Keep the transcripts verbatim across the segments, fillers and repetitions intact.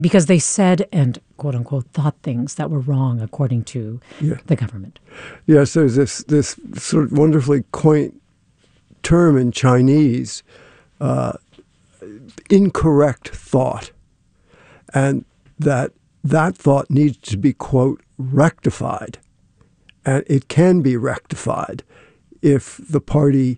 because they said and, quote unquote, thought things that were wrong according to yeah. the government. Yes, there's this, this sort of wonderfully quaint term in Chinese, uh, incorrect thought. And that that thought needs to be, quote, rectified. And it can be rectified if the party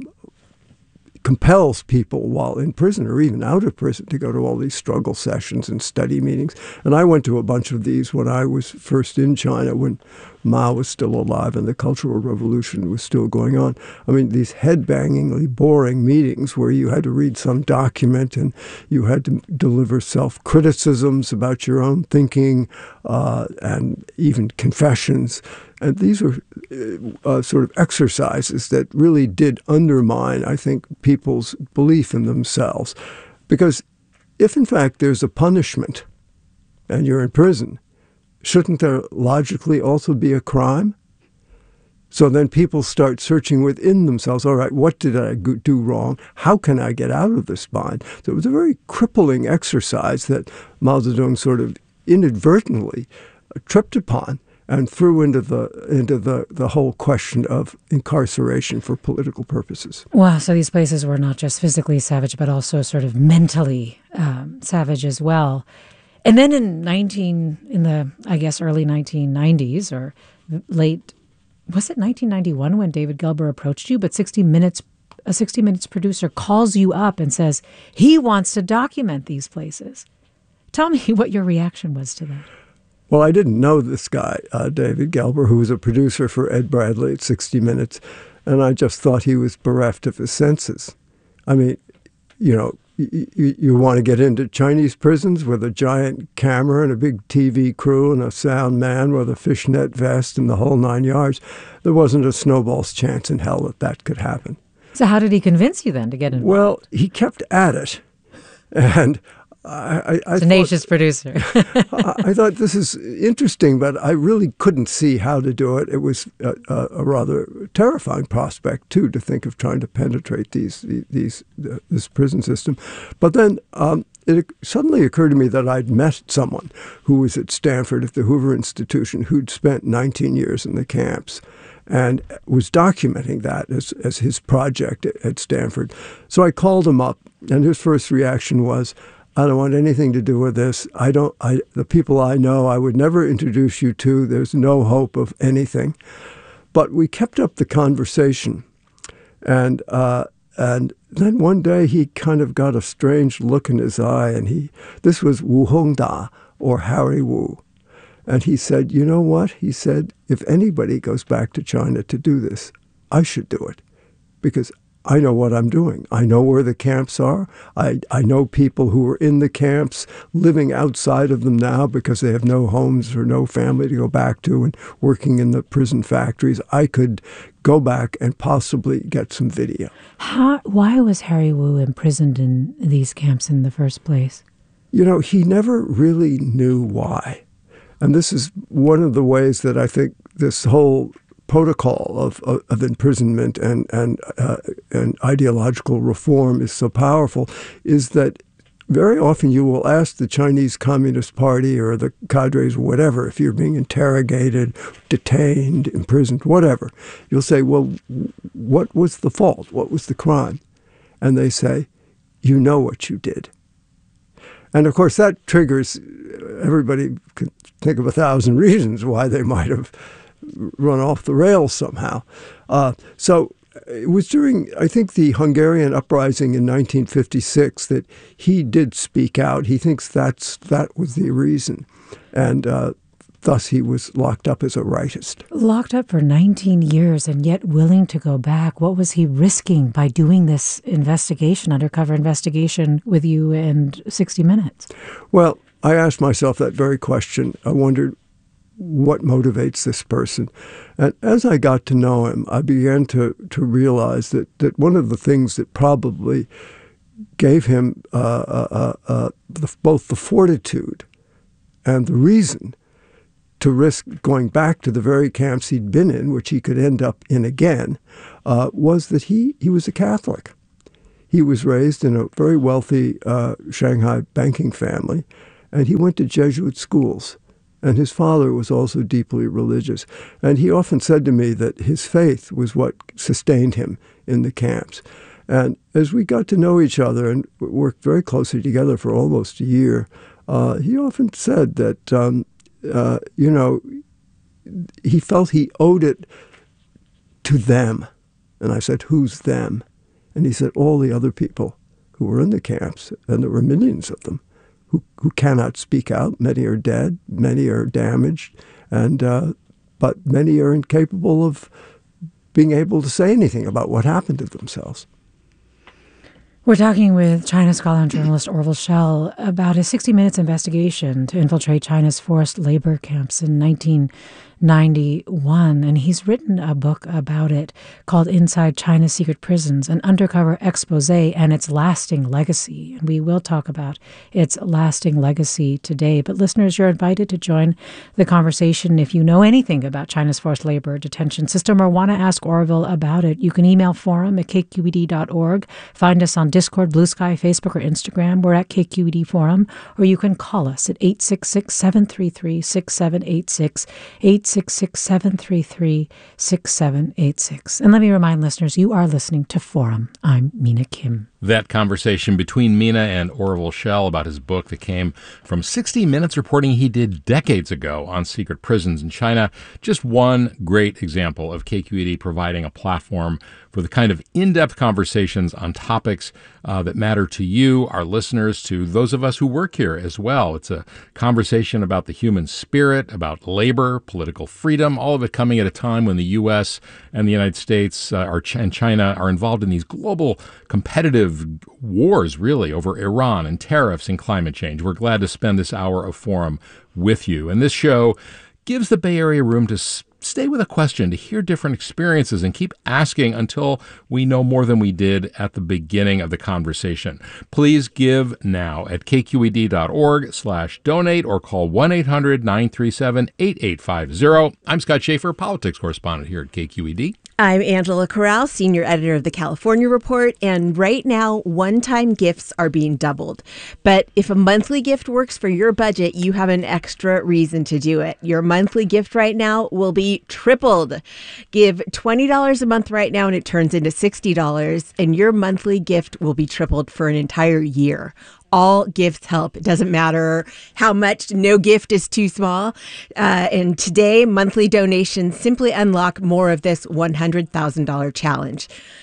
compels people while in prison or even out of prison to go to all these struggle sessions and study meetings. And I went to a bunch of these when I was first in China, when Mao was still alive and the Cultural Revolution was still going on. I mean, these head-bangingly boring meetings where you had to read some document and you had to deliver self-criticisms about your own thinking uh, and even confessions. And these were uh, sort of exercises that really did undermine, I think, people's belief in themselves. Because if, in fact, there's a punishment and you're in prison, shouldn't there logically also be a crime? So then people start searching within themselves. All right, what did I do wrong? How can I get out of this bind? So it was a very crippling exercise that Mao Zedong sort of inadvertently tripped upon and threw into the into the, the whole question of incarceration for political purposes. Wow, so these places were not just physically savage, but also sort of mentally um, savage as well. And then in nineteen in the I guess early nineteen nineties or late, was it nineteen ninety-one when David Gelber approached you? But sixty minutes, a sixty minutes producer calls you up and says he wants to document these places. Tell me what your reaction was to that. Well, I didn't know this guy, uh, David Gelber, who was a producer for Ed Bradley at sixty minutes, and I just thought he was bereft of his senses. I mean, you know, you, you want to get into Chinese prisons with a giant camera and a big T V crew and a sound man with a fishnet vest and the whole nine yards. There wasn't a snowball's chance in hell that that could happen. So how did he convince you then to get involved? Well, he kept at it, and I, I, I tenacious thought, producer. I, I thought this is interesting, but I really couldn't see how to do it. It was a, a, a rather terrifying prospect, too, to think of trying to penetrate these these uh, this prison system. But then um, it suddenly occurred to me that I'd met someone who was at Stanford at the Hoover Institution who'd spent nineteen years in the camps and was documenting that as, as his project at, at Stanford. So I called him up, and his first reaction was, I don't want anything to do with this. I don't. I, the people I know, I would never introduce you to. There's no hope of anything. But we kept up the conversation, and uh, and then one day he kind of got a strange look in his eye, and he this was Wu Hongda or Harry Wu, and he said, "You know what?" He said, "If anybody goes back to China to do this, I should do it, because I know what I'm doing. I know where the camps are. I, I know people who are in the camps living outside of them now because they have no homes or no family to go back to and working in the prison factories. I could go back and possibly get some video." How, why was Harry Wu imprisoned in these camps in the first place? You know, he never really knew why. And this is one of the ways that I think this whole protocol of, of, of imprisonment and and uh, and ideological reform is so powerful, is that very often you will ask the Chinese Communist Party or the cadres or whatever, if you're being interrogated, detained, imprisoned, whatever, you'll say, well, what was the fault? What was the crime? And they say, you know what you did. And of course that triggers, everybody can think of a thousand reasons why they might have run off the rails somehow. Uh, so it was during, I think, the Hungarian uprising in nineteen fifty-six that he did speak out. He thinks that's that was the reason. And uh, thus he was locked up as a rightist. Locked up for nineteen years and yet willing to go back. What was he risking by doing this investigation, undercover investigation with you and sixty minutes? Well, I asked myself that very question. I wondered, what motivates this person? And as I got to know him, I began to, to realize that, that one of the things that probably gave him uh, uh, uh, the, both the fortitude and the reason to risk going back to the very camps he'd been in, which he could end up in again, uh, was that he, he was a Catholic. He was raised in a very wealthy uh, Shanghai banking family, and he went to Jesuit schools. And his father was also deeply religious. And he often said to me that his faith was what sustained him in the camps. And as we got to know each other and worked very closely together for almost a year, uh, he often said that, um, uh, you know, he felt he owed it to them. And I said, who's them? And he said, all the other people who were in the camps, and there were millions of them, who, who cannot speak out. Many are dead, many are damaged, and uh, but many are incapable of being able to say anything about what happened to themselves. We're talking with China scholar and journalist Orville Schell about his sixty minutes investigation to infiltrate China's forced labor camps in nineteen ninety-one, and he's written a book about it called Inside China's Secret Prisons, an undercover expose and its lasting legacy. And we will talk about its lasting legacy today. But listeners, you're invited to join the conversation if you know anything about China's forced labor detention system or want to ask Orville about it. You can email forum at k q e d dot org, find us on Discord, Blue Sky, Facebook, or Instagram. We're at K Q E D Forum, or you can call us at eight six six, seven three three, six seven eight six, eight six six, seven three three, six seven eight six. And let me remind listeners, you are listening to Forum. I'm Mina Kim. That conversation between Mina and Orville Schell about his book that came from sixty minutes reporting he did decades ago on secret prisons in China. Just one great example of K Q E D providing a platform for the kind of in-depth conversations on topics uh, that matter to you, our listeners, to those of us who work here as well. It's a conversation about the human spirit, about labor, political freedom, all of it coming at a time when the U S and the United States uh, are, and China are involved in these global competitive wars, really, over Iran and tariffs and climate change. We're glad to spend this hour of Forum with you. And this show gives the Bay Area room to stay with a question, to hear different experiences, and keep asking until we know more than we did at the beginning of the conversation. Please give now at k q e d dot org slash donate or call one eight hundred, nine three seven, eight eight five zero. I'm Scott Schaefer, politics correspondent here at K Q E D. I'm Angela Corral, senior editor of the California Report, and right now, one-time gifts are being doubled. But if a monthly gift works for your budget, you have an extra reason to do it. Your monthly gift right now will be tripled. Give twenty dollars a month right now, and it turns into sixty dollars, and your monthly gift will be tripled for an entire year. All gifts help. It doesn't matter how much. No gift is too small. Uh, and today, monthly donations simply unlock more of this one hundred thousand dollars challenge.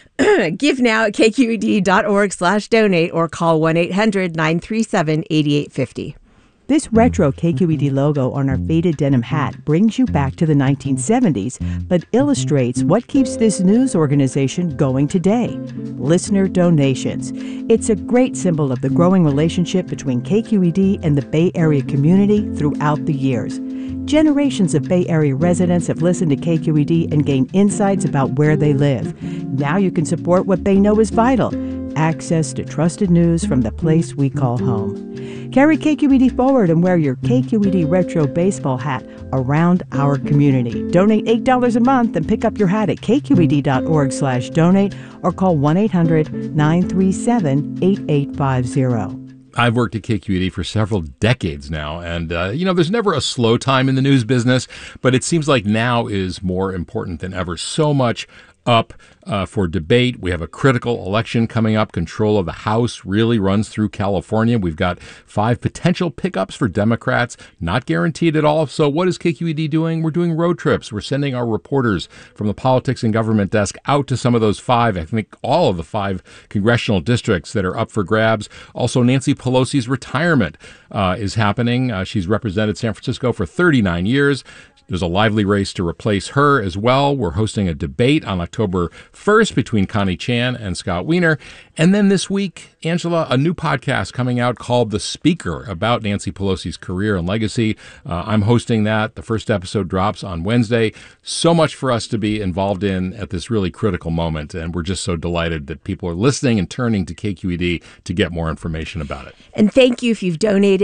Give now at k q e d dot org slash donate or call one eight hundred, nine three seven, eight eight five zero. This retro K Q E D logo on our faded denim hat brings you back to the nineteen seventies, but illustrates what keeps this news organization going today: listener donations. It's a great symbol of the growing relationship between K Q E D and the Bay Area community throughout the years. Generations of Bay Area residents have listened to K Q E D and gained insights about where they live. Now you can support what they know is vital: access to trusted news from the place we call home. Carry K Q E D forward and wear your K Q E D retro baseball hat around our community. Donate eight dollars a month and pick up your hat at k q e d dot org slash donate or call one eight hundred, nine three seven, eight eight five zero. I've worked at K Q E D for several decades now, and, uh, you know, there's never a slow time in the news business, but it seems like now is more important than ever. So much up uh, for debate. We have a critical election coming up. Control of the House really runs through California. We've got five potential pickups for Democrats, not guaranteed at all. So what is K Q E D doing? We're doing road trips. We're sending our reporters from the politics and government desk out to some of those five, I think all of the five congressional districts that are up for grabs. Also, Nancy Pelosi's retirement uh, is happening. Uh, she's represented San Francisco for thirty-nine years. There's a lively race to replace her as well. We're hosting a debate on October first between Connie Chan and Scott Wiener. And then this week, Angela, a new podcast coming out called The Speaker about Nancy Pelosi's career and legacy. Uh, I'm hosting that. The first episode drops on Wednesday. So much for us to be involved in at this really critical moment. And we're just so delighted that people are listening and turning to K Q E D to get more information about it. And thank you if you've donated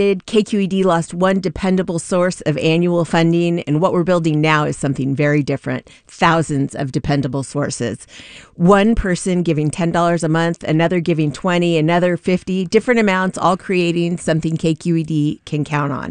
divided. K Q E D lost one dependable source of annual funding, and what we're building now is something very different. Thousands of dependable sources. One person giving ten dollars a month, another giving twenty dollars, another fifty dollars, different amounts, all creating something K Q E D can count on.